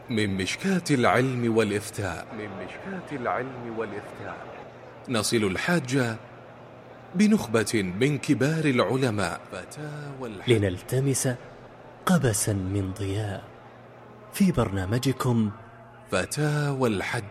من مشكاة العلم والإفتاء نصل الحاج بنخبة من كبار العلماء لنلتمس قبسا من ضياء في برنامجكم فتاوى الحج.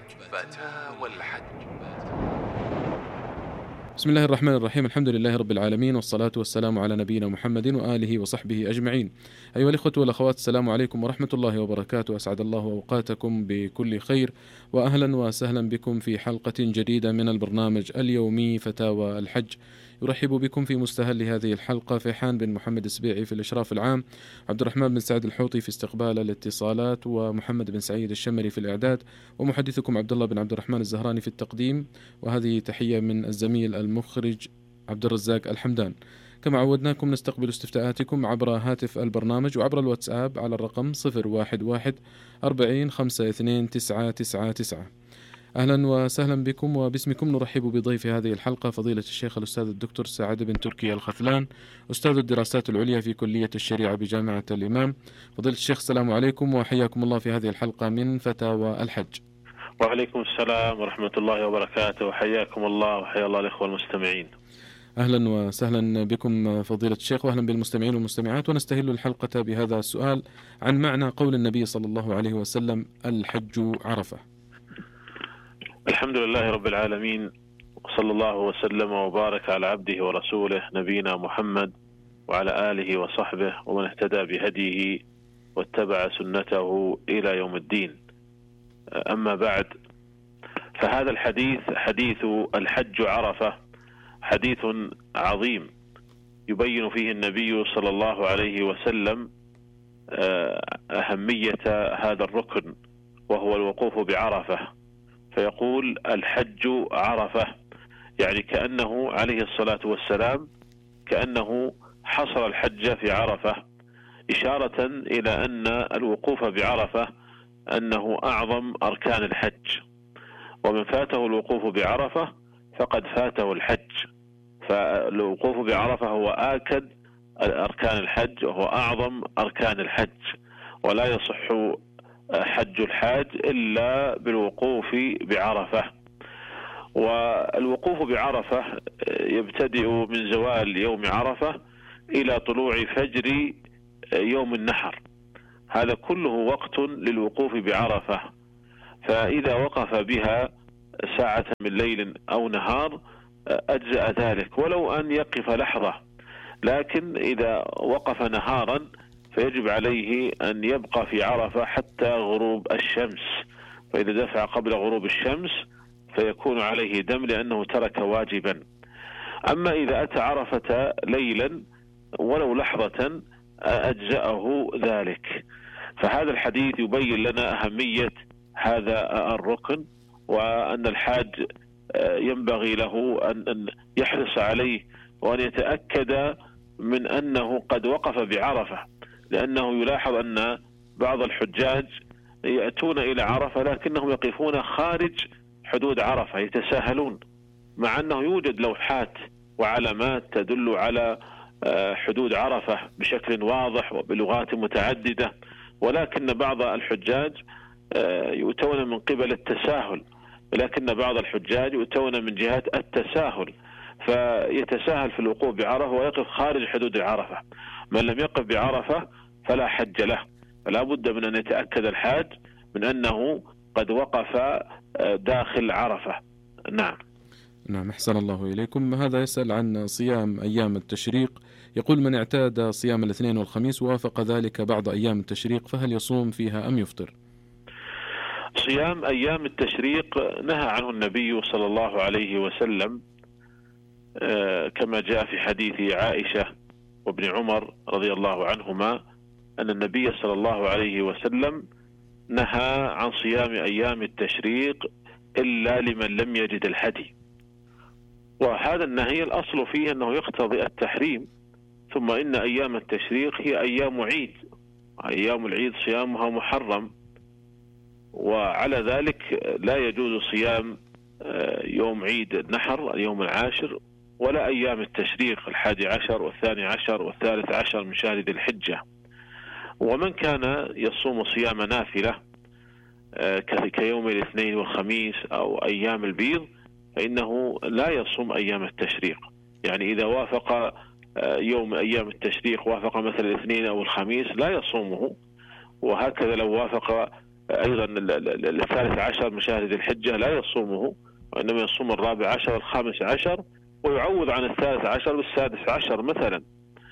بسم الله الرحمن الرحيم. الحمد لله رب العالمين، والصلاة والسلام على نبينا محمد وآله وصحبه أجمعين. أيها الإخوة والأخوات، السلام عليكم ورحمة الله وبركاته. أسعد الله أوقاتكم بكل خير، وأهلا وسهلا بكم في حلقة جديدة من البرنامج اليومي فتاوى الحج. يرحب بكم في مستهل هذه الحلقة فيحان بن محمد السبيعي في الإشراف العام، عبد الرحمن بن سعد الحوطي في استقبال الاتصالات، ومحمد بن سعيد الشمري في الإعداد، ومحدثكم عبد الله بن عبد الرحمن الزهراني في التقديم. وهذه تحية من الزميل المخرج عبد الرزاق الحمدان. كما عودناكم نستقبل استفتاءاتكم عبر هاتف البرنامج وعبر الواتساب على الرقم 011 40 52 999. أهلا وسهلا بكم، وباسمكم نرحب بضيف هذه الحلقة فضيلة الشيخ الأستاذ الدكتور سعد بن تركي الخثلان، أستاذ الدراسات العليا في كلية الشريعة بجامعة الإمام. فضيلة الشيخ السلام عليكم وحياكم الله في هذه الحلقة من فتاوى الحج. وعليكم السلام ورحمة الله وبركاته، وحياكم الله وحيا الله الإخوة المستمعين. أهلا وسهلا بكم فضيلة الشيخ، وأهلا بالمستمعين والمستمعات. ونستهل الحلقة بهذا السؤال عن معنى قول النبي صلى الله عليه وسلم: الحج عرفة. الحمد لله رب العالمين، وصلى الله وسلم وبارك على عبده ورسوله نبينا محمد وعلى آله وصحبه ومن اهتدى بهديه واتبع سنته إلى يوم الدين. أما بعد، فهذا الحديث حديث الحج عرفة حديث عظيم يبين فيه النبي صلى الله عليه وسلم أهمية هذا الركن، وهو الوقوف بعرفة. فيقول: الحج عرفة، يعني كأنه عليه الصلاة والسلام كأنه حصر الحج في عرفة، إشارة إلى أن الوقوف بعرفة أنه أعظم أركان الحج، ومن فاته الوقوف بعرفة فقد فاته الحج. فالوقوف بعرفة هو آكد أركان الحج وهو أعظم أركان الحج، ولا يصح حج الحاج إلا بالوقوف بعرفة. والوقوف بعرفة يبتدئ من زوال يوم عرفة إلى طلوع فجر يوم النحر، هذا كله وقت للوقوف بعرفة. فإذا وقف بها ساعة من ليل أو نهار أجزأ ذلك، ولو أن يقف لحظة. لكن إذا وقف نهارا فيجب عليه أن يبقى في عرفة حتى غروب الشمس، فإذا دفع قبل غروب الشمس فيكون عليه دم لأنه ترك واجبا. أما إذا أتى عرفة ليلا ولو لحظة أجزأه ذلك. فهذا الحديث يبين لنا أهمية هذا الركن، وأن الحاج ينبغي له أن يحرص عليه وأن يتأكد من أنه قد وقف بعرفة، لأنه يلاحظ أن بعض الحجاج يأتون إلى عرفة لكنهم يقفون خارج حدود عرفة، يتساهلون، مع أنه يوجد لوحات وعلامات تدل على حدود عرفة بشكل واضح وبلغات متعددة، ولكن بعض الحجاج يؤتون من قبل التساهل، ولكن بعض الحجاج يؤتون من جهة التساهل، فيتساهل في الوقوف بعرفة ويقف خارج حدود عرفة. من لم يقف بعرفة فلا حج له، فلا بد من أن يتأكد الحاج من أنه قد وقف داخل عرفة. نعم، أحسن الله إليكم. هذا يسأل عن صيام أيام التشريق، يقول: من اعتاد صيام الاثنين والخميس ووافق ذلك بعض أيام التشريق فهل يصوم فيها أم يفطر؟ صيام أيام التشريق نهى عنه النبي صلى الله عليه وسلم، كما جاء في حديث عائشة وابن عمر رضي الله عنهما أن النبي صلى الله عليه وسلم نهى عن صيام أيام التشريق إلا لمن لم يجد الهدي. وهذا النهي الأصل فيه أنه يقتضي التحريم، ثم إن أيام التشريق هي أيام عيد، أيام العيد صيامها محرم، وعلى ذلك لا يجوز صيام يوم عيد النحر اليوم العاشر، ولا أيام التشريق 11 و12 و13 من شهر ذي الحجة. ومن كان يصوم صيام نافلة كيوم الاثنين والخميس أو أيام البيض فإنه لا يصوم أيام التشريق. يعني إذا وافق يوم أيام التشريق وافق مثلا الاثنين أو الخميس لا يصومه، وهكذا لو وافق أيضا 13 من شهر ذي الحجة لا يصومه، وإنما يصوم 14 15 ويعوض عن 13 بال16 مثلا.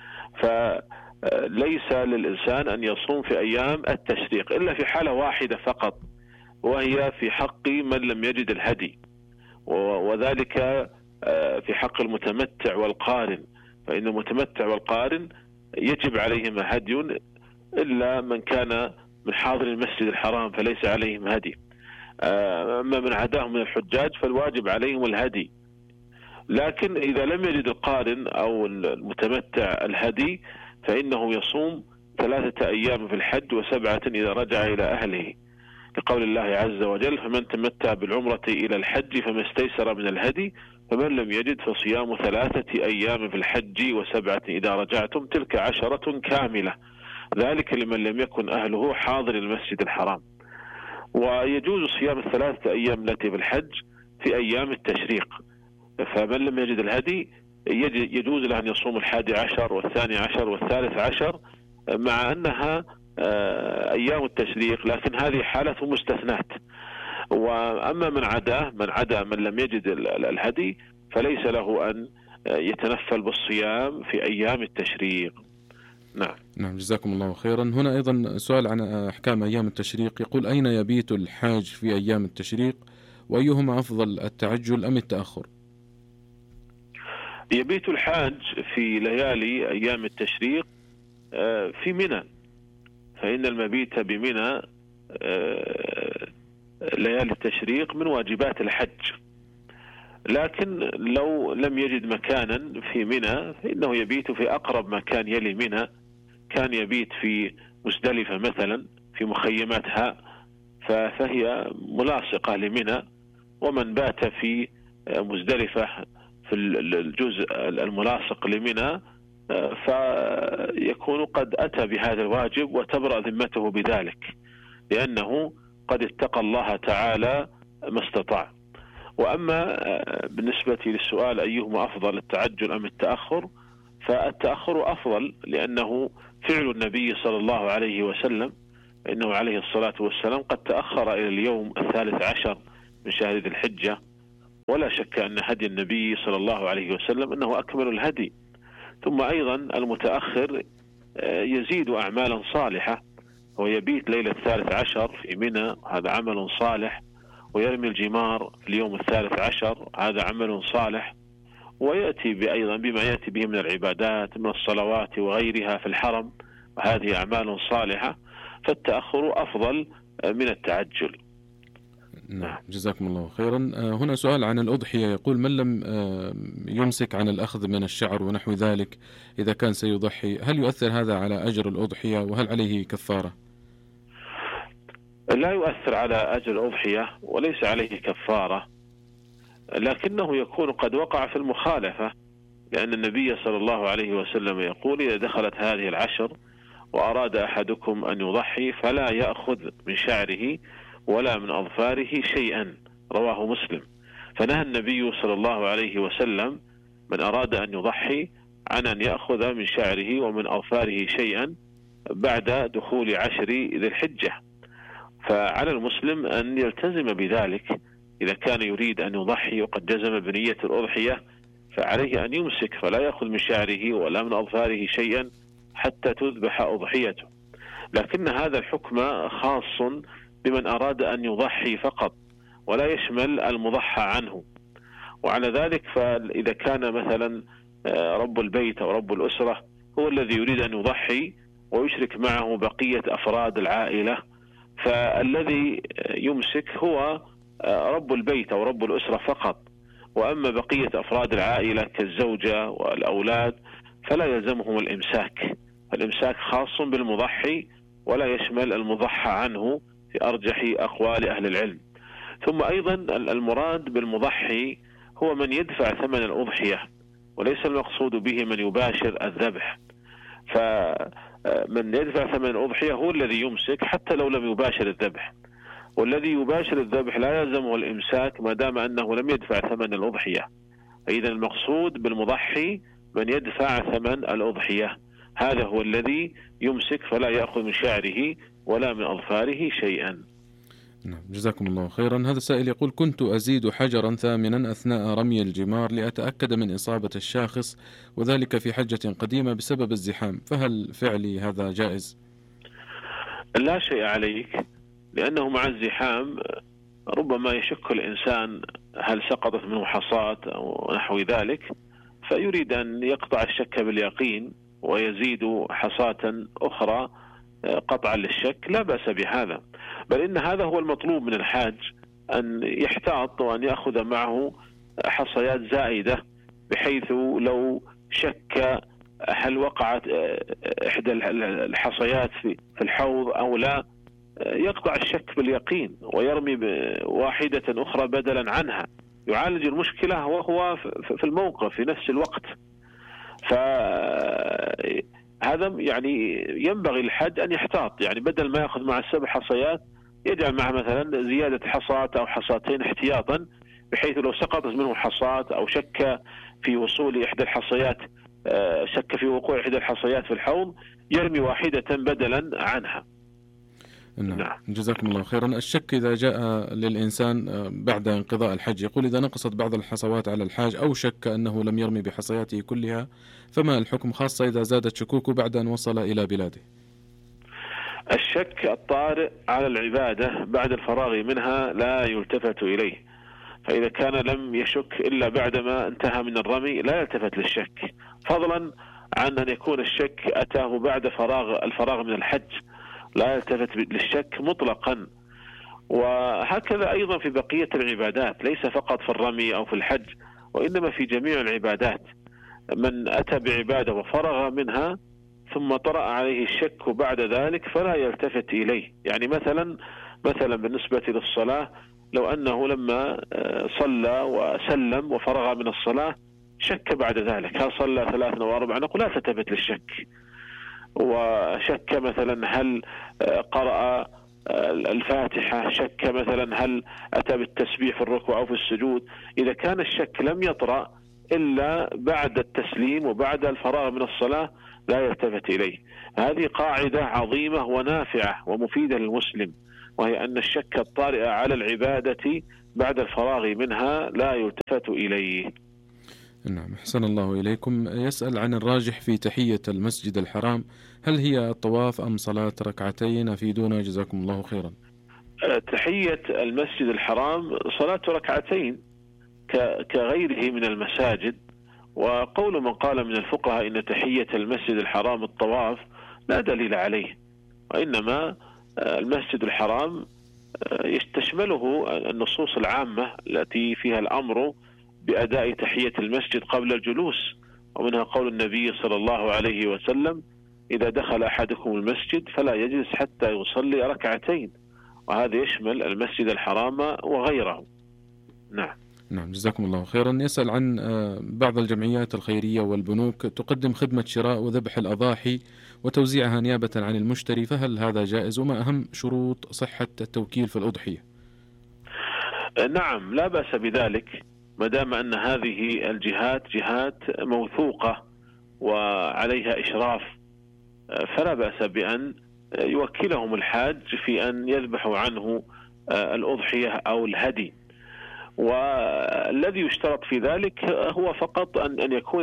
فليس للإنسان أن يصوم في أيام التشريق إلا في حالة واحدة فقط، وهي في حق من لم يجد الهدي، وذلك في حق المتمتع والقارن. فإن المتمتع والقارن يجب عليهما هدي إلا من كان من حاضر المسجد الحرام فليس عليهم هدي. أما من عداهم من الحجاج فالواجب عليهم الهدي. لكن إذا لم يجد القارن أو المتمتع الهدي فإنه يصوم 3 أيام في الحج و7 إذا رجع إلى أهله، لقول الله عز وجل: فمن تمتع بالعمرة إلى الحج فما استيسر من الهدي فمن لم يجد فصيام 3 أيام في الحج و7 إذا رجعتم تلك 10 كاملة، ذلك لمن لم يكن أهله حاضر المسجد الحرام. ويجوز صيام 3 أيام التي في الحج في أيام التشريق. فمن لم يجد الهدي يجوز له أن يصوم 11 و12 و13 مع أنها أيام التشريق، لكن هذه حالة مستثنات. وأما من عدا من لم يجد الهدي فليس له أن يتنفل بالصيام في أيام التشريق. نعم جزاكم الله خيرا. هنا أيضا سؤال عن أحكام أيام التشريق، يقول: أين يبيت الحاج في أيام التشريق، وأيهما أفضل، التعجل أم التأخر؟ يبيت الحاج في ليالي أيام التشريق في منى، فإن المبيت بمنى ليالي التشريق من واجبات الحج. لكن لو لم يجد مكانا في منى فإنه يبيت في أقرب مكان يلي منى. كان يبيت في مزدلفة مثلا في مخيماتها فهي ملاصقة لمنى، ومن بات في مزدلفة في الجزء الملاصق لمنى فيكون قد أتى بهذا الواجب وتبرأ ذمته بذلك، لأنه قد اتقى الله تعالى ما استطاع. وأما بالنسبة للسؤال أيهما أفضل، التعجل أم التأخر، فالتأخر أفضل، لأنه فعل النبي صلى الله عليه وسلم، إنه عليه الصلاة والسلام قد تأخر إلى اليوم 13 من شهر ذي الحجة، ولا شك أن هدي النبي صلى الله عليه وسلم أنه أكمل الهدي. ثم أيضا المتأخر يزيد أعمالا صالحة، ويبيت ليلة 13 في منى، هذا عمل صالح، ويرمي الجمار في اليوم 13 هذا عمل صالح، ويأتي أيضا بما يأتي به من العبادات من الصلوات وغيرها في الحرم، وهذه أعمال صالحة، فالتأخر أفضل من التعجل. نعم جزاكم الله خيرا. هنا سؤال عن الأضحية، يقول: من لم يمسك عن الأخذ من الشعر ونحو ذلك إذا كان سيضحي، هل يؤثر هذا على أجر الأضحية، وهل عليه كفارة؟ لا يؤثر على أجر الأضحية وليس عليه كفارة، لكنه يكون قد وقع في المخالفة، لأن النبي صلى الله عليه وسلم يقول: إذا دخلت هذه العشر وأراد أحدكم أن يضحي فلا يأخذ من شعره ولا من أظفاره شيئا، رواه مسلم. فنهى النبي صلى الله عليه وسلم من أراد أن يضحي عن أن يأخذ من شعره ومن أظفاره شيئا بعد دخول 10 ذي الحجة. فعلى المسلم أن يلتزم بذلك، إذا كان يريد أن يضحي وقد جزم بنية الأضحية فعليه أن يمسك فلا يأخذ من شعره ولا من أظفاره شيئا حتى تذبح أضحيته. لكن هذا الحكم خاص بمن أراد أن يضحي فقط، ولا يشمل المضحى عنه. وعلى ذلك فإذا كان مثلا رب البيت أو رب الأسرة هو الذي يريد أن يضحي ويشرك معه بقية أفراد العائلة، فالذي يمسك هو رب البيت أو رب الأسرة فقط، وأما بقية أفراد العائلة كالزوجة والأولاد فلا يلزمهم الإمساك. الإمساك خاص بالمضحي ولا يشمل المضحى عنه في أرجح أقوال أهل العلم. ثم أيضا المراد بالمضحي هو من يدفع ثمن الأضحية، وليس المقصود به من يباشر الذبح. فمن يدفع ثمن الأضحية هو الذي يمسك حتى لو لم يباشر الذبح. والذي يباشر الذبح لا يلزمه الإمساك ما دام أنه لم يدفع ثمن الأضحية. إذا المقصود بالمضحي من يدفع ثمن الأضحية، هذا هو الذي يمسك فلا يأخذ من شعره ولا من أظفاره شيئا. نعم، جزاكم الله خيرا. هذا السائل يقول: كنت أزيد حجرا ثامنا أثناء رمي الجمار لأتأكد من إصابة الشاخص، وذلك في حجة قديمة بسبب الزحام، فهل فعلي هذا جائز؟ لا شيء عليك، لأنه مع الزحام ربما يشك الإنسان هل سقطت منه حصاة أو نحو ذلك، فيريد أن يقطع الشك باليقين ويزيد حصاة أخرى قطعا للشك. لا بأس بهذا، بل إن هذا هو المطلوب من الحاج، أن يحتاط وأن يأخذ معه حصيات زائدة، بحيث لو شك هل وقعت إحدى الحصيات في الحوض أو لا، يقطع الشك باليقين ويرمي واحدة أخرى بدلا عنها، يعالج المشكلة وهو في الموقف في نفس الوقت. فهذا يعني ينبغي الحج أن يحتاط، يعني بدل ما يأخذ مع 7 حصيات يجعل معه مثلا زيادة حصاة أو حصاتين احتياطا، بحيث لو سقطت منه حصاة أو شك في وصول إحدى الحصيات، شك في وقوع إحدى الحصيات في الحوض، يرمي واحدة بدلا عنها. نعم. جزاكم الله خيرا. الشك إذا جاء للإنسان بعد انقضاء الحج، يقول: إذا نقصت بعض الحصوات على الحاج أو شك أنه لم يرمي بحصياته كلها، فما الحكم، خاصة إذا زادت شكوكه بعد أن وصل إلى بلاده؟ الشك الطارئ على العبادة بعد الفراغ منها لا يلتفت إليه، فإذا كان لم يشك إلا بعدما انتهى من الرمي لا يلتفت للشك، فضلا عن أن يكون الشك أتاه بعد الفراغ من الحج، لا يلتفت للشك مطلقا. وهكذا أيضا في بقية العبادات، ليس فقط في الرمي أو في الحج، وإنما في جميع العبادات. من أتى بعبادة وفرغ منها ثم طرأ عليه الشك بعد ذلك فلا يلتفت إليه. يعني مثلا بالنسبة للصلاة، لو أنه لما صلى وسلم وفرغ من الصلاة شك بعد ذلك هل صلى 3 أو 4، نقول لا تلتفت للشك. وشك مثلا هل قرأ الفاتحة، شك مثلا هل أتى بالتسبيح في الركوع أو في السجود، إذا كان الشك لم يطرأ إلا بعد التسليم وبعد الفراغ من الصلاة لا يلتفت إليه. هذه قاعدة عظيمة ونافعة ومفيدة للمسلم، وهي أن الشك الطارئ على العبادة بعد الفراغ منها لا يلتفت إليه. نعم، أحسن الله إليكم. يسأل عن الراجح في تحية المسجد الحرام، هل هي الطواف أم صلاة ركعتين؟ أفيدونا جزاكم الله خيرا. تحية المسجد الحرام صلاة ركعتين كغيره من المساجد، وقول من قال من الفقهاء إن تحية المسجد الحرام الطواف لا دليل عليه، وإنما المسجد الحرام يستشمله النصوص العامة التي فيها الأمر بأداء تحية المسجد قبل الجلوس، ومنها قول النبي صلى الله عليه وسلم: إذا دخل أحدكم المسجد فلا يجلس حتى يصلي ركعتين، وهذا يشمل المسجد الحرام وغيره. نعم، جزاكم الله خيرا. يسأل عن بعض الجمعيات الخيرية والبنوك تقدم خدمة شراء وذبح الأضاحي وتوزيعها نيابة عن المشتري، فهل هذا جائز؟ وما أهم شروط صحة التوكيل في الأضحية؟ نعم، لا بأس بذلك ما دام أن هذه الجهات جهات موثوقة وعليها إشراف، فلا بأس بأن يوكلهم الحاج في أن يذبحوا عنه الأضحية أو الهدي. والذي يشترط في ذلك هو فقط أن يكون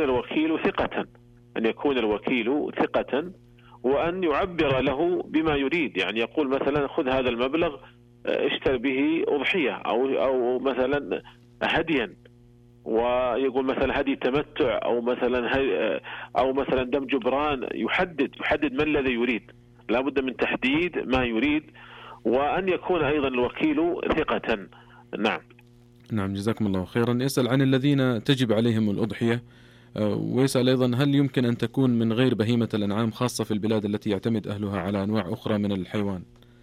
الوكيل ثقة، وأن يعبر له بما يريد. يعني يقول مثلا: خذ هذا المبلغ اشتر به أضحية أو مثلا هديا، ويقول مثلا هدي تمتع أو مثلا دم جبران. يحدد ما الذي يريد، لا بد من تحديد ما يريد، وأن يكون أيضا الوكيل ثقة. نعم، جزاكم الله خيرا. يسأل عن الذين تجب عليهم الأضحية، ويسأل أيضا: هل يمكن أن تكون من غير بهيمة الأنعام، خاصة في البلاد التي يعتمد أهلها على أنواع أخرى من الحيوان؟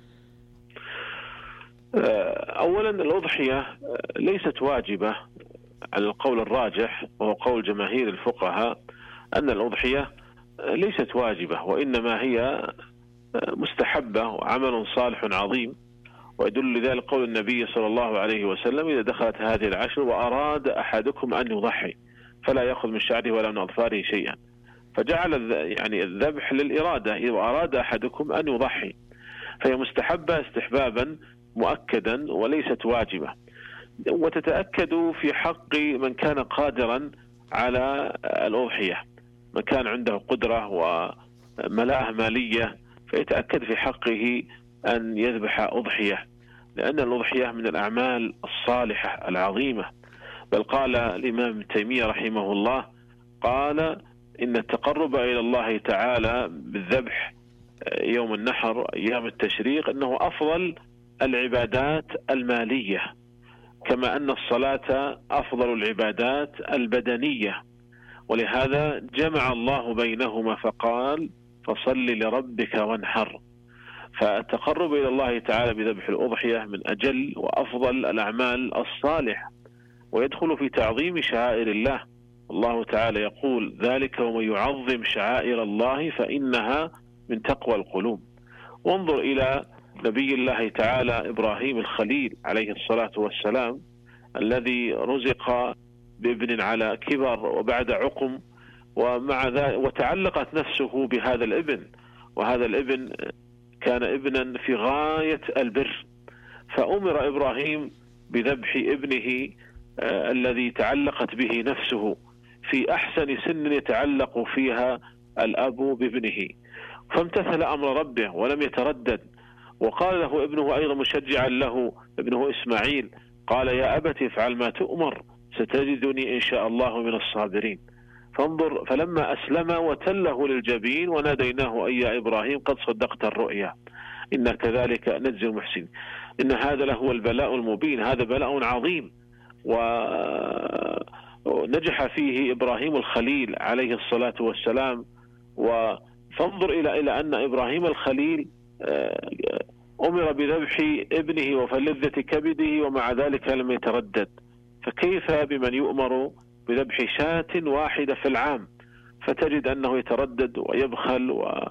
أولا الأضحية ليست واجبة على القول الراجح، وهو قول جماهير الفقهاء أن الأضحية ليست واجبة، وإنما هي مستحبة وعمل صالح عظيم. ويدل لذلك قول النبي صلى الله عليه وسلم: إذا دخلت هذه العشر وأراد أحدكم أن يضحي فلا يأخذ من شعره ولا من أظفاره شيئا، فجعل يعني الذبح للإرادة، إذا أراد أحدكم أن يضحي، فهي مستحبة استحبابا مؤكدا وليست واجبة. وتتأكد في حق من كان قادرا على الأضحية، من كان عنده قدرة وملاءة مالية فيتأكد في حقه أن يذبح أضحية، لأن الأضحية من الأعمال الصالحة العظيمة. بل قال الإمام ابن تيمية رحمه الله، قال: إن التقرب إلى الله تعالى بالذبح يوم النحر أيام التشريق أنه أفضل العبادات المالية، كما أن الصلاة أفضل العبادات البدنية، ولهذا جمع الله بينهما فقال: فصل لربك وانحر. فالتقرب إلى الله تعالى بذبح الأضحية من أجل وأفضل الأعمال الصالحة، ويدخل في تعظيم شعائر الله. الله تعالى يقول: ذلك ومن يعظم شعائر الله فإنها من تقوى القلوب. وانظر إلى نبي الله تعالى إبراهيم الخليل عليه الصلاة والسلام، الذي رزق بابن على كبر وبعد عقم، ومع ذلك وتعلقت نفسه بهذا الابن، وهذا الابن كان ابنا في غاية البر، فأمر إبراهيم بذبح ابنه الذي تعلقت به نفسه في أحسن سن يتعلق فيها الأب بابنه، فامتثل أمر ربه ولم يتردد. وقال له ابنه أيضا مشجعا له، ابنه إسماعيل، قال: يا أبت افعل ما تؤمر ستجدني إن شاء الله من الصابرين. فانظر، فلما أسلم وتله للجبين وناديناه أي يا إبراهيم قد صدقت الرؤيا إن كذلك نجزي المحسنين. إن هذا له البلاء المبين، هذا بلاء عظيم ونجح فيه إبراهيم الخليل عليه الصلاة والسلام. فانظر إلى أن إبراهيم الخليل أمر بذبح ابنه وفلذة كبده ومع ذلك لم يتردد، فكيف بمن يؤمر بذبح شاة واحدة في العام فتجد أنه يتردد ويبخل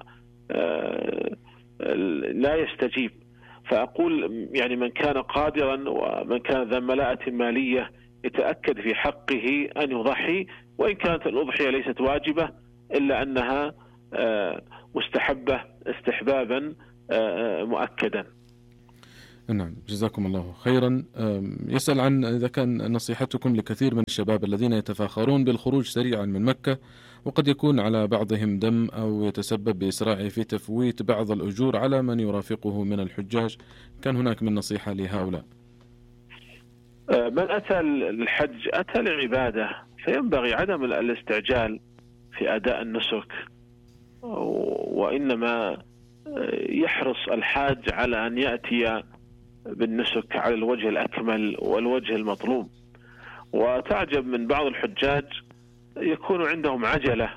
ولا يستجيب؟ فأقول يعني من كان قادرا ومن كان ذا ملاءة مالية يتأكد في حقه أن يضحي، وإن كانت الأضحية ليست واجبة إلا أنها مستحبة استحبابا مؤكدا. نعم، جزاكم الله خيرا. يسأل عن إذا كان نصيحتكم لكثير من الشباب الذين يتفاخرون بالخروج سريعا من مكة، وقد يكون على بعضهم دم أو يتسبب بإسراعه في تفويت بعض الأجور على من يرافقه من الحجاج، كان هناك من نصيحة لهؤلاء؟ من أتى الحج أتى لعبادة، فينبغي عدم الاستعجال في أداء النسك، وإنما يحرص الحاج على أن يأتي بالنسك على الوجه الأكمل والوجه المطلوب. وتعجب من بعض الحجاج يكون عندهم عجلة،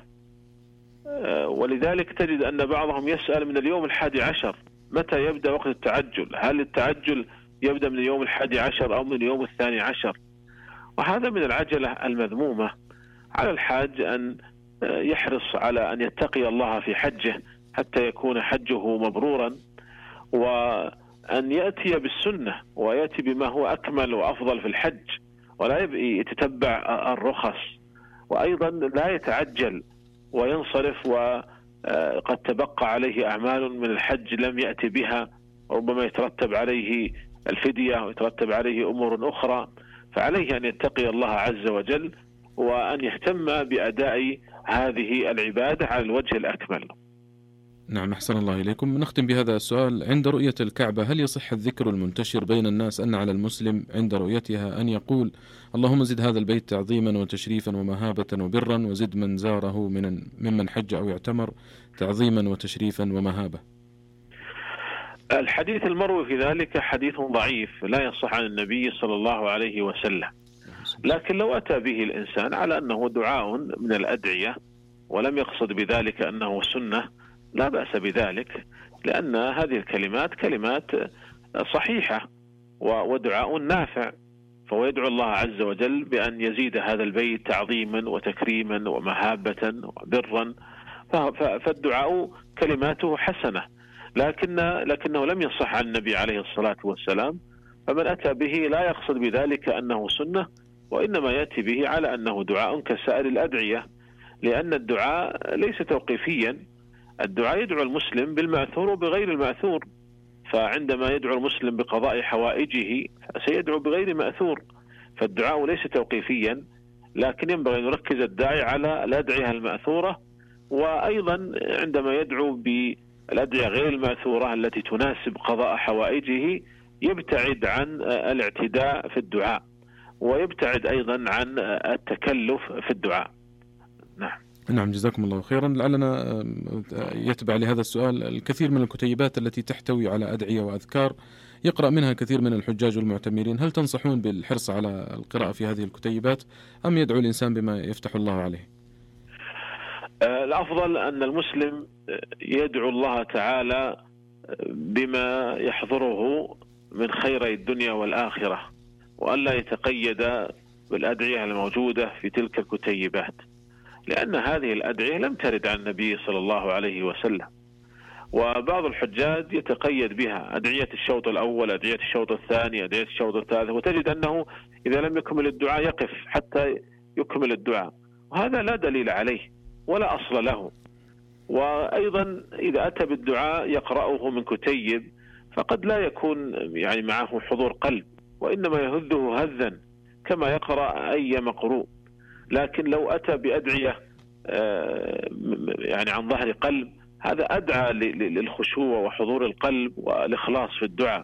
ولذلك تجد أن بعضهم يسأل من اليوم 11 متى يبدأ وقت التعجل، هل التعجل يبدأ من اليوم 11 أو من اليوم 12؟ وهذا من العجلة المذمومة. على الحاج أن يحرص على أن يتقي الله في حجه حتى يكون حجه مبرورا، وأن يأتي بالسنة ويأتي بما هو أكمل وأفضل في الحج، ولا يتتبع الرخص، وأيضا لا يتعجل وينصرف وقد تبقى عليه أعمال من الحج لم يأتي بها، ربما يترتب عليه الفدية ويترتب عليه أمور أخرى. فعليه أن يتقي الله عز وجل وأن يهتم بأداء هذه العبادة على الوجه الأكمل. نعم، أحسن الله إليكم. نختم بهذا السؤال: عند رؤية الكعبة هل يصح الذكر المنتشر بين الناس أن على المسلم عند رؤيتها أن يقول اللهم زد هذا البيت تعظيما وتشريفا ومهابة وبرا، وزد من زاره ممن حج أو اعتمر تعظيما وتشريفا ومهابة؟ الحديث المروي في ذلك حديث ضعيف لا يصح عن النبي صلى الله عليه وسلم، لكن لو أتى به الإنسان على أنه دعاء من الأدعية ولم يقصد بذلك أنه سنة لا بأس بذلك، لأن هذه الكلمات كلمات صحيحة ودعاء نافع، فهو يدعو الله عز وجل بأن يزيد هذا البيت تعظيما وتكريما ومهابة وبرا، فالدعاء كلماته حسنة. لكنه لم يصح عن النبي عليه الصلاة والسلام. فمن أتى به لا يقصد بذلك أنه سنة، وإنما يأتي به على أنه دعاء كسائر الأدعية، لأن الدعاء ليس توقيفيا. الدعاء يدعو المسلم بالمأثور وبغير المأثور، فعندما يدعو المسلم بقضاء حوائجه سيدعو بغير مأثور، فالدعاء ليس توقيفيا، لكن ينبغي أن يركز الداعي على الأدعية المأثورة، وأيضا عندما يدعو بالأدعية غير المأثورة التي تناسب قضاء حوائجه يبتعد عن الاعتداء في الدعاء، ويبتعد أيضا عن التكلف في الدعاء. نعم، جزاكم الله خيرا. لعلنا يتبع لهذا السؤال الكثير من الكتيبات التي تحتوي على أدعية وأذكار يقرأ منها كثير من الحجاج والمعتمرين، هل تنصحون بالحرص على القراءة في هذه الكتيبات أم يدعو الإنسان بما يفتح الله عليه؟ الأفضل أن المسلم يدعو الله تعالى بما يحضره من خير الدنيا والآخرة، وألا يتقيد بالأدعية الموجودة في تلك الكتيبات، لأن هذه الأدعية لم ترد عن النبي صلى الله عليه وسلم. وبعض الحجاج يتقيد بها، أدعية الشوط الأول، أدعية الشوط الثاني، أدعية الشوط الثالث، وتجد أنه إذا لم يكمل الدعاء يقف حتى يكمل الدعاء، وهذا لا دليل عليه ولا أصل له. وأيضا إذا أتى بالدعاء يقرأه من كتيب فقد لا يكون يعني معه حضور قلب، وإنما يهذه هذا كما يقرأ أي مقروء. لكن لو أتى بأدعية يعني عن ظهر قلب، هذا أدعى للخشوع وحضور القلب والإخلاص في الدعاء.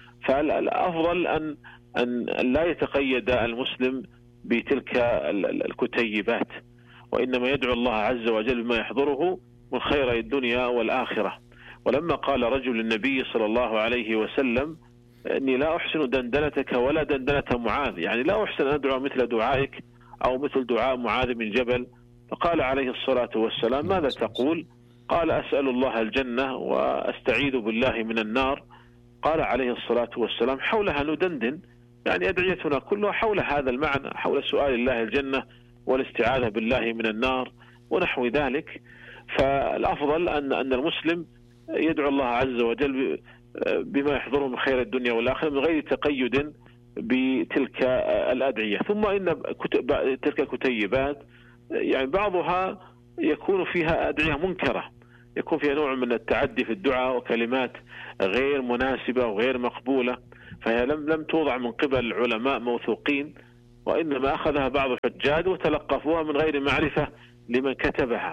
فالأفضل أن لا يتقيد المسلم بتلك الكتيبات، وإنما يدعو الله عز وجل بما يحضره من خير الدنيا والآخرة. ولما قال رجل للنبي صلى الله عليه وسلم: إني لا أحسن دندنتك ولا دندنة معاذ، يعني لا أحسن أن أدعو مثل دعائك أو مثل دعاء معاذ بن جبل. فقال عليه الصلاة والسلام: ماذا تقول؟ قال: أسأل الله الجنة وأستعيذ بالله من النار. قال عليه الصلاة والسلام: حولها ندندن، يعني أدعيتنا كلها حول هذا المعنى، حول سؤال الله الجنة والاستعاذة بالله من النار ونحو ذلك. فالأفضل أن المسلم يدعو الله عز وجل بما يحضره من خير الدنيا والآخرة من غير تقيد بتلك الأدعية. ثم إن تلك الكتيبات يعني بعضها يكون فيها أدعية منكرة، يكون فيها نوع من التعدي في الدعاء وكلمات غير مناسبة وغير مقبولة، فهي لم توضع من قبل علماء موثوقين، وإنما أخذها بعض الحجاج وتلقفوها من غير معرفة لمن كتبها.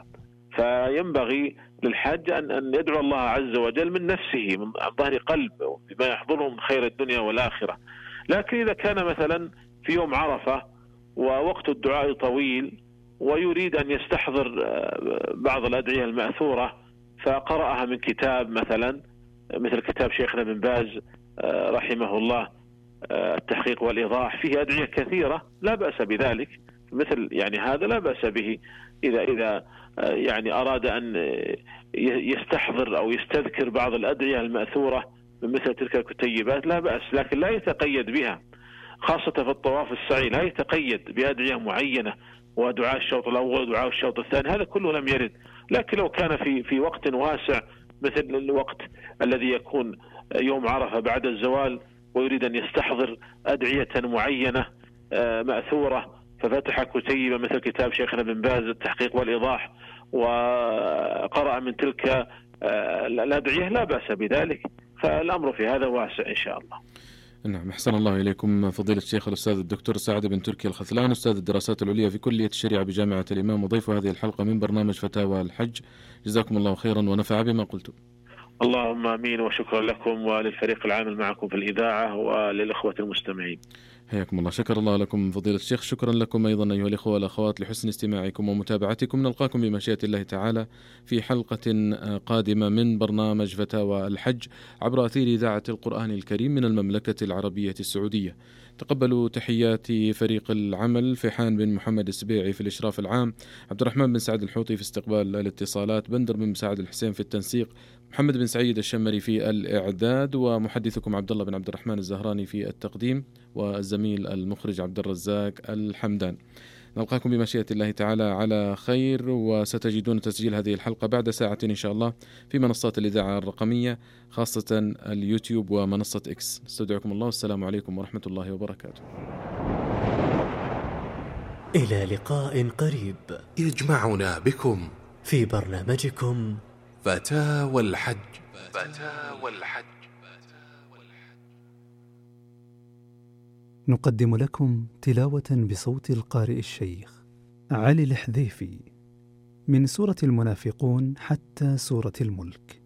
فينبغي للحاج أن يدعو الله عز وجل من نفسه من ظهر قلب بما يحضره من خير الدنيا والآخرة. لكن إذا كان مثلا في يوم عرفة ووقت الدعاء طويل ويريد أن يستحضر بعض الأدعية المأثورة فقرأها من كتاب مثلا مثل كتاب شيخنا بن باز رحمه الله التحقيق والإيضاح، فيه أدعية كثيرة لا بأس بذلك، مثل يعني هذا لا بأس به إذا يعني أراد أن يستحضر أو يستذكر بعض الأدعية المأثورة من مثل تلك الكتيبات لا بأس، لكن لا يتقيد بها، خاصة في الطواف السعي لا يتقيد بأدعية معينة ودعاء الشوط الأول ودعاء الشوط الثاني، هذا كله لم يرد. لكن لو كان في وقت واسع مثل الوقت الذي يكون يوم عرفة بعد الزوال ويريد أن يستحضر أدعية معينة مأثورة ففتح كتيبة مثل كتاب شيخنا بن باز التحقيق والإيضاح وقرأ من تلك الأدعية لا بأس بذلك، فالأمر في هذا واسع إن شاء الله. نعم، أحسن الله إليكم فضيلة الشيخ الأستاذ الدكتور سعد بن تركي الخثلان، أستاذ الدراسات العليا في كلية الشريعة بجامعة الإمام وضيف هذه الحلقة من برنامج فتاوى الحج، جزاكم الله خيرا ونفع بما قلتم. اللهم آمين، وشكرا لكم وللفريق العامل معكم في الإذاعة وللإخوة المستمعين. حياكم الله، شكر الله لكم فضيلة الشيخ. شكرا لكم أيضا أيها الإخوة والأخوات لحسن استماعكم ومتابعتكم. نلقاكم بمشيئة الله تعالى في حلقة قادمة من برنامج فتاوى الحج عبر أثير إذاعة القرآن الكريم من المملكة العربية السعودية. تقبلوا تحيات فريق العمل: فيحان بن محمد السبيعي في الإشراف العام، عبد الرحمن بن سعد الحوطي في استقبال الاتصالات، بندر بن مساعد الحسين في التنسيق، محمد بن سعيد الشمري في الإعداد، ومحدثكم عبد الله بن عبد الرحمن الزهراني في التقديم، والزميل المخرج عبد الرزاق الحمدان. نلقاكم بمشيئة الله تعالى على خير، وستجدون تسجيل هذه الحلقة بعد ساعة إن شاء الله في منصات الإذاعة الرقمية، خاصة اليوتيوب ومنصة إكس. استودعكم الله، والسلام عليكم ورحمة الله وبركاته. إلى لقاء قريب يجمعنا بكم في برنامجكم فتاوى الحج. نقدم لكم تلاوة بصوت القارئ الشيخ علي الحذيفي من سورة المنافقون حتى سورة الملك.